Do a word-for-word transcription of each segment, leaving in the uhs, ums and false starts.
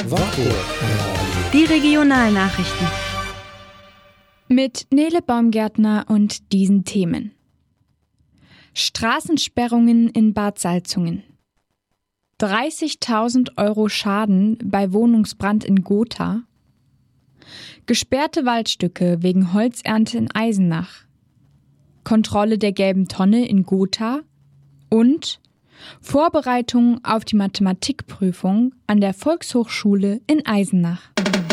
Die Regionalnachrichten. Mit Nele Baumgärtner und diesen Themen. Straßensperrungen in Bad Salzungen. dreißigtausend Euro Schaden bei Wohnungsbrand in Gotha. Gesperrte Waldstücke wegen Holzernte in Eisenach. Kontrolle der gelben Tonne in Gotha. Und Vorbereitung auf die Mathematikprüfung an der Volkshochschule in Eisenach.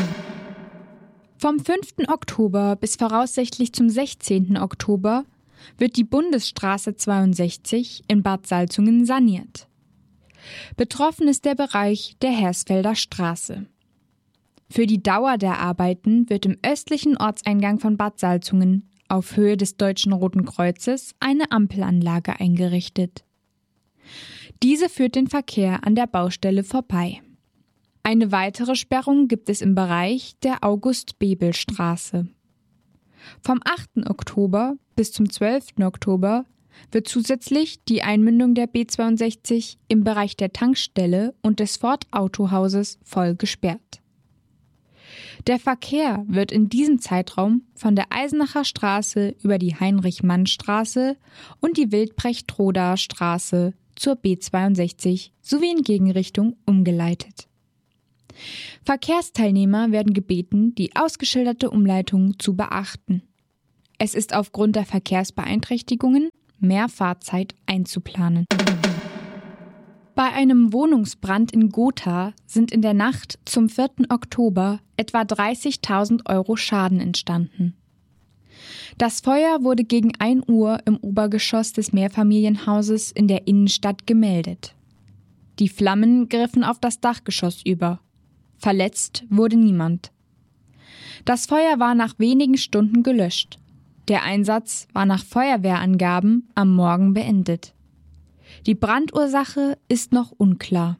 Vom fünften Oktober bis voraussichtlich zum sechzehnten Oktober wird die Bundesstraße zweiundsechzig in Bad Salzungen saniert. Betroffen ist der Bereich der Hersfelder Straße. Für die Dauer der Arbeiten wird im östlichen Ortseingang von Bad Salzungen auf Höhe des Deutschen Roten Kreuzes eine Ampelanlage eingerichtet. Diese führt den Verkehr an der Baustelle vorbei. Eine weitere Sperrung gibt es im Bereich der August-Bebel-Straße. Vom achten Oktober bis zum zwölften Oktober wird zusätzlich die Einmündung der B zweiundsechzig im Bereich der Tankstelle und des Ford-Autohauses voll gesperrt. Der Verkehr wird in diesem Zeitraum von der Eisenacher Straße über die Heinrich-Mann-Straße und die Wildbrecht-Trodaer Straße zur B zweiundsechzig sowie in Gegenrichtung umgeleitet. Verkehrsteilnehmer werden gebeten, die ausgeschilderte Umleitung zu beachten. Es ist aufgrund der Verkehrsbeeinträchtigungen mehr Fahrzeit einzuplanen. Bei einem Wohnungsbrand in Gotha sind in der Nacht zum vierten Oktober etwa dreißigtausend Euro Schaden entstanden. Das Feuer wurde gegen ein Uhr im Obergeschoss des Mehrfamilienhauses in der Innenstadt gemeldet. Die Flammen griffen auf das Dachgeschoss über. Verletzt wurde niemand. Das Feuer war nach wenigen Stunden gelöscht. Der Einsatz war nach Feuerwehrangaben am Morgen beendet. Die Brandursache ist noch unklar.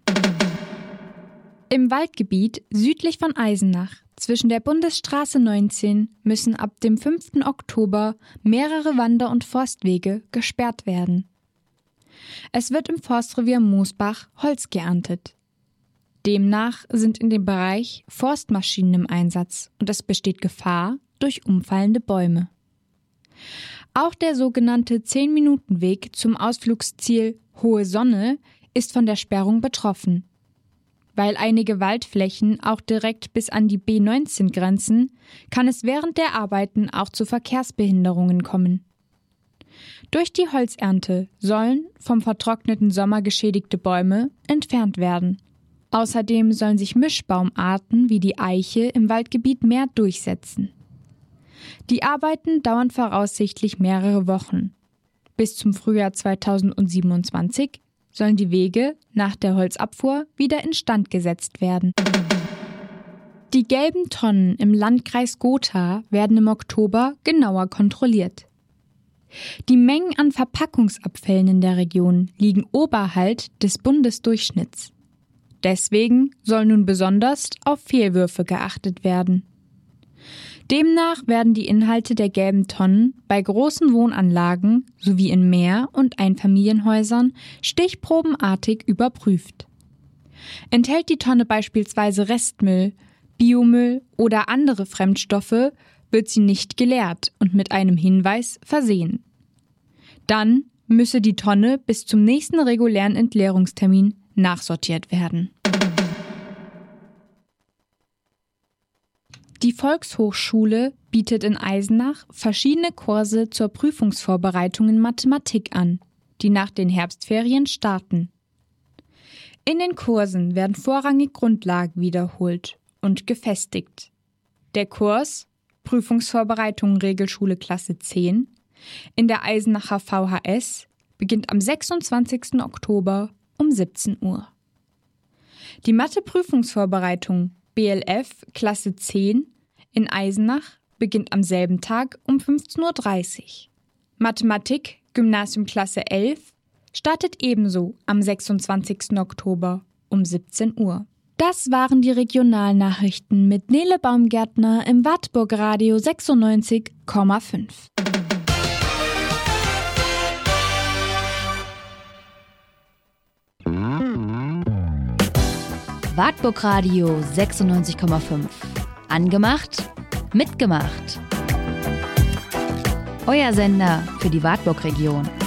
Im Waldgebiet südlich von Eisenach zwischen der Bundesstraße neunzehn müssen ab dem fünften Oktober mehrere Wander- und Forstwege gesperrt werden. Es wird im Forstrevier Moosbach Holz geerntet. Demnach sind in dem Bereich Forstmaschinen im Einsatz und es besteht Gefahr durch umfallende Bäume. Auch der sogenannte zehn-Minuten-Weg zum Ausflugsziel Hohe Sonne ist von der Sperrung betroffen. Weil einige Waldflächen auch direkt bis an die B neunzehn grenzen, kann es während der Arbeiten auch zu Verkehrsbehinderungen kommen. Durch die Holzernte sollen vom vertrockneten Sommer geschädigte Bäume entfernt werden. Außerdem sollen sich Mischbaumarten wie die Eiche im Waldgebiet mehr durchsetzen. Die Arbeiten dauern voraussichtlich mehrere Wochen. Bis zum Frühjahr zweitausendsiebenundzwanzig sollen die Wege nach der Holzabfuhr wieder instand gesetzt werden. Die gelben Tonnen im Landkreis Gotha werden im Oktober genauer kontrolliert. Die Mengen an Verpackungsabfällen in der Region liegen oberhalb des Bundesdurchschnitts. Deswegen soll nun besonders auf Fehlwürfe geachtet werden. Demnach werden die Inhalte der gelben Tonnen bei großen Wohnanlagen sowie in Mehr- und Einfamilienhäusern stichprobenartig überprüft. Enthält die Tonne beispielsweise Restmüll, Biomüll oder andere Fremdstoffe, wird sie nicht geleert und mit einem Hinweis versehen. Dann müsse die Tonne bis zum nächsten regulären Entleerungstermin nachsortiert werden. Die Volkshochschule bietet in Eisenach verschiedene Kurse zur Prüfungsvorbereitung in Mathematik an, die nach den Herbstferien starten. In den Kursen werden vorrangig Grundlagen wiederholt und gefestigt. Der Kurs Prüfungsvorbereitung Regelschule Klasse zehn in der Eisenacher V H S beginnt am sechsundzwanzigsten Oktober um siebzehn Uhr. Die Mathe-Prüfungsvorbereitung B L F Klasse zehn in Eisenach beginnt am selben Tag um fünfzehn Uhr dreißig. Mathematik Gymnasium Klasse elf startet ebenso am sechsundzwanzigsten Oktober um siebzehn Uhr. Das waren die Regionalnachrichten mit Nele Baumgärtner im Wartburg Radio sechsundneunzig Komma fünf. Wartburg Radio sechsundneunzig Komma fünf. Angemacht, mitgemacht. Euer Sender für die Wartburg-Region.